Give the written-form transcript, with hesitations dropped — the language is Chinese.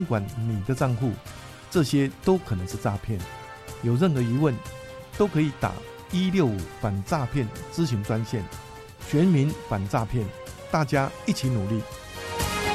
管你的账户，这些都可能是诈骗。有任何疑问，都可以打165反诈骗咨询专线，全民反诈骗，大家一起努力。